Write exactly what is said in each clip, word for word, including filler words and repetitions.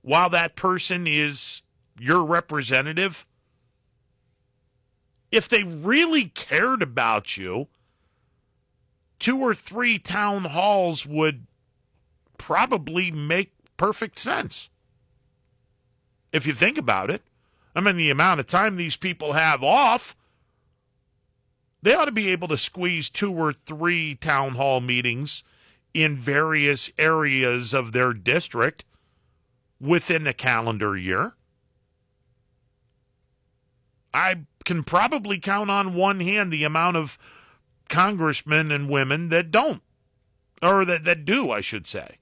while that person is your representative? If they really cared about you, two or three town halls would probably make perfect sense. If you think about it. I mean, the amount of time these people have off, they ought to be able to squeeze two or three town hall meetings in various areas of their district within the calendar year. I can probably count on one hand the amount of congressmen and women that don't, or that, that do, I should say.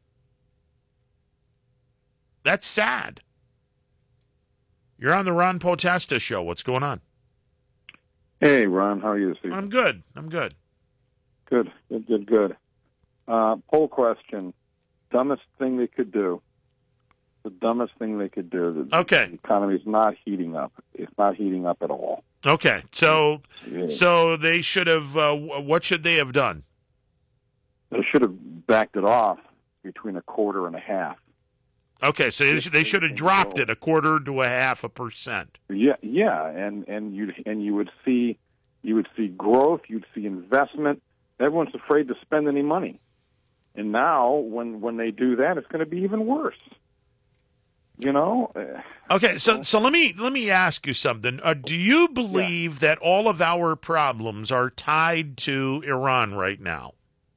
That's sad. You're on the Ron Potesta show. What's going on? Hey, Ron. How are you this evening? I'm good. I'm good. Good, good, good, good. Uh, poll question. Dumbest thing they could do. The dumbest thing they could do. The, okay. The economy's not heating up. It's not heating up at all. Okay. So yeah. so they should have, uh, what should they have done? They should have backed it off between a quarter and a half. Okay, so they, they should have dropped it a quarter to a half a percent. Yeah, yeah, and and you and you would see you would see growth, you'd see investment. Everyone's afraid to spend any money, and now when when they do that, it's going to be even worse. You know. Okay, so so let me let me ask you something. Uh, do you believe yeah. that all of our problems are tied to Iran right now?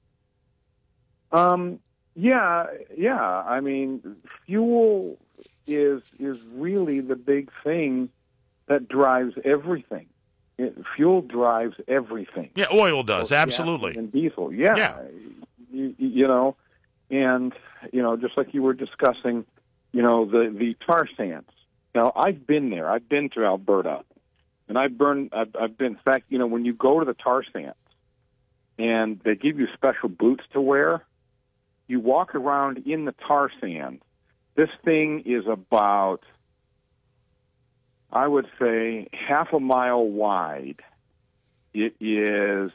Um. Yeah, yeah. I mean, fuel is is really the big thing that drives everything. It, fuel drives everything. Yeah, oil does, Both absolutely. And diesel, yeah. yeah. You, you know, and, you know, just like you were discussing, you know, the, the tar sands. Now, I've been there. I've been to Alberta. And I've, burned, I've, I've been, in fact, you know, when you go to the tar sands and they give you special boots to wear, you walk around in the tar sand. This thing is about, I would say, half a mile wide. It is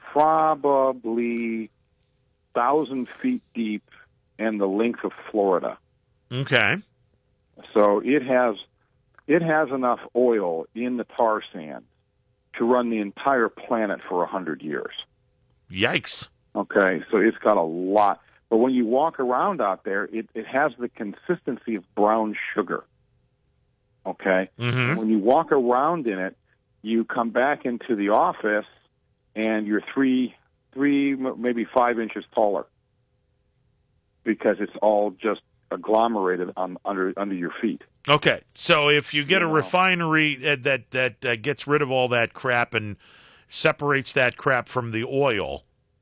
probably one thousand feet deep and the length of Florida. Okay. So it has it has enough oil in the tar sand to run the entire planet for one hundred years. Yikes. Okay, so it's got a lot. But when you walk around out there, it, it has the consistency of brown sugar. Okay? Mm-hmm. When you walk around in it, you come back into the office, and you're three, three, maybe five inches taller because it's all just agglomerated on, under under your feet. Okay, so if you get you a know. refinery that that, that uh, gets rid of all that crap and separates that crap from the oil.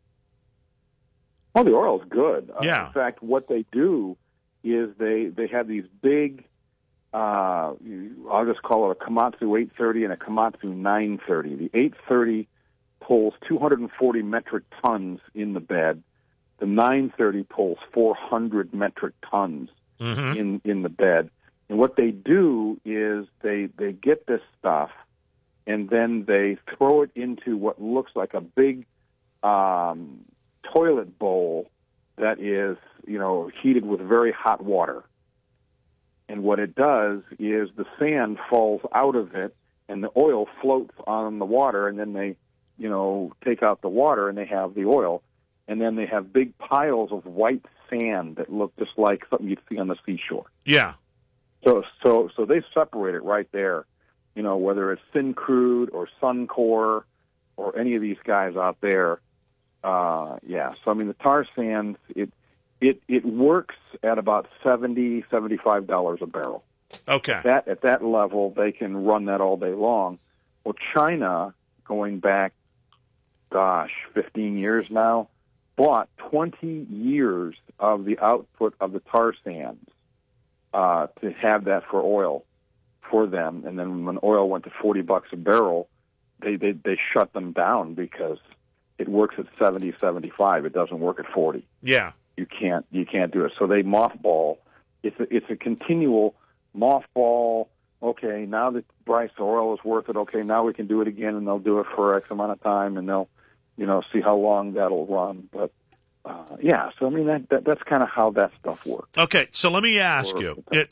Oh, the oil's good. Yeah. Uh, in fact, what they do is they, they have these big, uh, I'll just call it a Komatsu eight thirty and a Komatsu nine thirty. The eight thirty pulls two hundred forty metric tons in the bed. The nine thirty pulls four hundred metric tons mm-hmm. in, in the bed. And what they do is they, they get this stuff, and then they throw it into what looks like a big um, toilet bowl that is, you know, heated with very hot water. And what it does is the sand falls out of it, and the oil floats on the water, and then they, you know, take out the water, and they have the oil. And then they have big piles of white sand that look just like something you'd see on the seashore. Yeah. So, so, so they separate it right there. You know, whether it's Syncrude or Suncor or any of these guys out there. Uh, yeah. So, I mean, the tar sands, it it it works at about seventy, seventy-five dollars a barrel. Okay. That at that level, they can run that all day long. Well, China, going back, gosh, fifteen years now, bought twenty years of the output of the tar sands uh, to have that for oil for them. And then when oil went to forty bucks a barrel, they, they, they shut them down because it works at seventy, seventy-five. It doesn't work at forty. Yeah. You can't, you can't do it. So they mothball. It's a, it's a continual mothball. Okay, now that Bryce oil is worth it, okay, now we can do it again, and they'll do it for X amount of time, and they'll, you know, see how long that'll run. But, uh, yeah, so, I mean, that, that that's kind of how that stuff works. Okay, so let me ask or, you.